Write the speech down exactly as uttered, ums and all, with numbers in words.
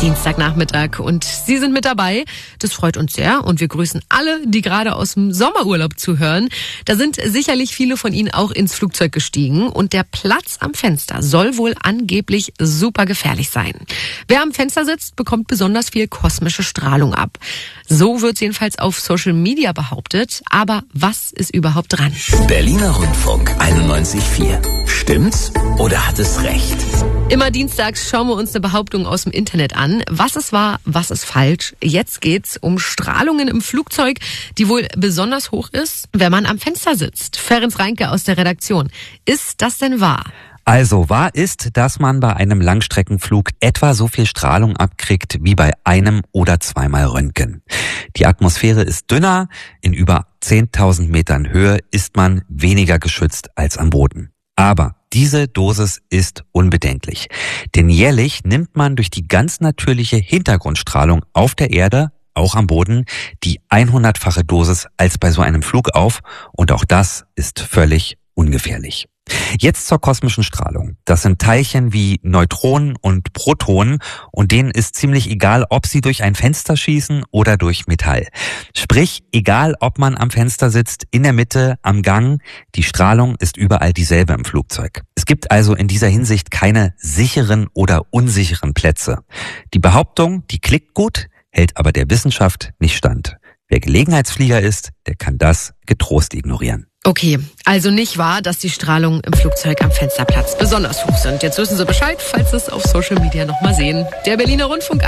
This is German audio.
Dienstagnachmittag und Sie sind mit dabei. Das freut uns sehr und wir grüßen alle, die gerade aus dem Sommerurlaub zuhören. Da sind sicherlich viele von Ihnen auch ins Flugzeug gestiegen und der Platz am Fenster soll wohl angeblich super gefährlich sein. Wer am Fenster sitzt, bekommt besonders viel kosmische Strahlung ab. So wird es jedenfalls auf Social Media behauptet. Aber was ist überhaupt dran? Berliner Rundfunk einundneunzig Komma vier. Stimmt's oder hat es recht? Immer dienstags schauen wir uns eine Behauptung aus dem Internet an. Was ist wahr, was ist falsch? Jetzt geht's um Strahlungen im Flugzeug, die wohl besonders hoch ist, wenn man am Fenster sitzt. Ferenc Reinke aus der Redaktion. Ist das denn wahr? Also wahr ist, dass man bei einem Langstreckenflug etwa so viel Strahlung abkriegt wie bei einem oder zweimal Röntgen. Die Atmosphäre ist dünner, in über zehntausend Metern Höhe ist man weniger geschützt als am Boden. Aber diese Dosis ist unbedenklich, denn jährlich nimmt man durch die ganz natürliche Hintergrundstrahlung auf der Erde, auch am Boden, die hundertfache Dosis als bei so einem Flug auf und auch das ist völlig ungefährlich. Jetzt zur kosmischen Strahlung. Das sind Teilchen wie Neutronen und Protonen und denen ist ziemlich egal, ob sie durch ein Fenster schießen oder durch Metall. Sprich, egal ob man am Fenster sitzt, in der Mitte, am Gang, die Strahlung ist überall dieselbe im Flugzeug. Es gibt also in dieser Hinsicht keine sicheren oder unsicheren Plätze. Die Behauptung, die klickt gut, hält aber der Wissenschaft nicht stand. Wer Gelegenheitsflieger ist, der kann das getrost ignorieren. Okay, also nicht wahr, dass die Strahlungen im Flugzeug am Fensterplatz besonders hoch sind. Jetzt wissen Sie Bescheid, falls Sie es auf Social Media nochmal sehen. Der Berliner Rundfunk